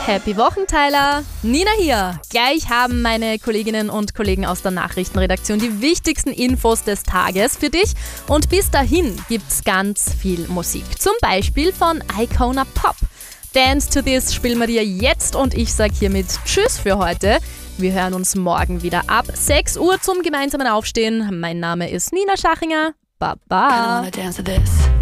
Happy Wochenteiler! Nina hier. Gleich haben meine Kolleginnen und Kollegen aus der Nachrichtenredaktion die wichtigsten Infos des Tages für dich. Und bis dahin gibt's ganz viel Musik. Zum Beispiel von Icona Pop. Dance to This spielen wir dir jetzt und ich sage hiermit Tschüss für heute. Wir hören uns morgen wieder ab 6 Uhr zum gemeinsamen Aufstehen. Mein Name ist Nina Schachinger. Baba.